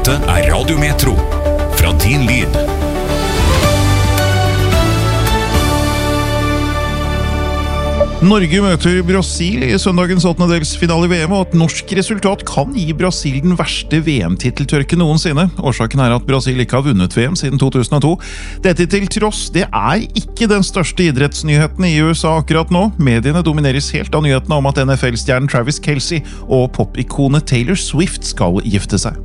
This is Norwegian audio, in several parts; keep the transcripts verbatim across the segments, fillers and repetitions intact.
Dette er Radio Metro, fra din lyd. Norge møter Brasil i søndagens åttendedelsfinale i V M, og et norsk resultat kan gi Brasil den verste V M-titeltørken noensinne. Årsaken er at Brasil ikke har vunnet V M siden to tusen og to. Dette til tross, det er ikke den største idrettsnyheten i U S A akkurat nå. Mediene domineres helt av nyhetene om at N F L-stjernen Travis Kelce og popikonet Taylor Swift skal gifte seg.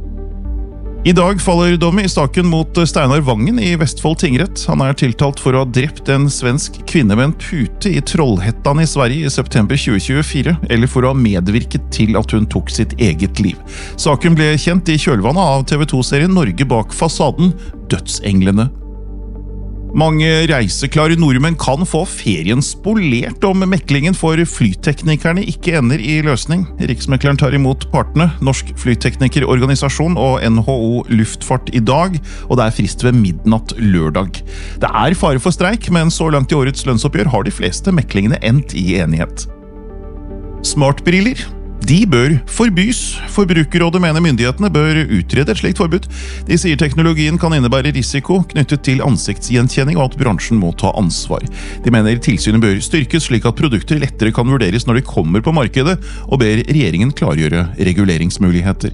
I dag faller dommen i staken mot Steinar Vangen i Vestfold tingrett. Han er tiltalt for å ha drept en svensk kvinne med en pute i Trollhättan i Sverige i september tjue tjuefire, eller for å ha medvirket til at hun tok sitt eget liv. Saken ble kjent i kjølvannet av T V to-serien Norge bak fasaden, Dødsenglene. Mange reiseklare nordmenn kan få ferien spolert om meklingen for flyteknikerne ikke ender i løsning. Riksmekleren tar imot partene, Norsk Flyteknikerorganisasjon og N H O Luftfart i dag, og det er frist ved midnatt lørdag. Det er fare for streik, men så langt i årets lønnsoppgjør har de fleste meklingene endt i enighet. Smartbriller. De bør forbys. Forbrukerrådet mener myndighetene bør utrede et slikt forbud. De sier teknologien kan innebære risiko knyttet til ansiktsgjenkjenning og at bransjen må ta ansvar. De mener tilsynet bør styrkes slik at produkter lettere kan vurderes når de kommer på markedet, og ber regjeringen klargjøre reguleringsmuligheter.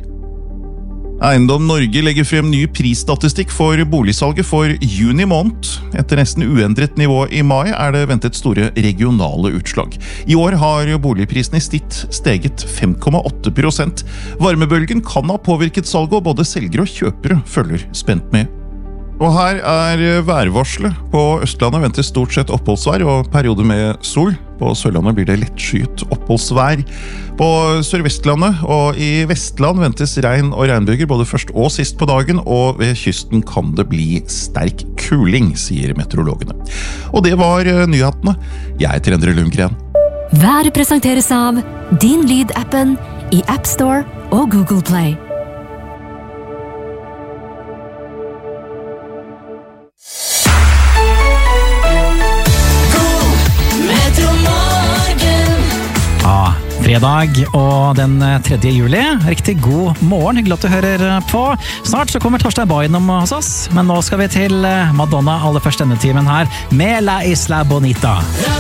Eiendom Norge legger frem ny prisstatistikk for boligsalget for juni måned. Etter nesten uendret nivå i mai er det ventet store regionale utslag. I år har boligprisen i snitt steget fem komma åtte prosent. Varmebølgen kan ha påvirket salget, og både selgere og kjøpere følger spent med. Og her er værvarselet. På Østlandet ventes stort sett oppholdsvær og perioder med sol. På Sørlandet blir det lettskyet oppholdsvær. På Sørvestlandet og i Vestland ventes regn og regnbyger både først og sist på dagen, og ved kysten kan det bli sterk kuling, sier meteorologene. Og det var nyhetene. Jeg heter Endre Lundgren. Været presenteres av Din Lyd-appen i App Store og Google Play. Fredag og den tredje juli. Riktig god morgen, hyggelig at du hører på. Snart så kommer Torstein Boy innom hos oss, men nå skal vi til Madonna aller først denne timen her med La Isla Bonita.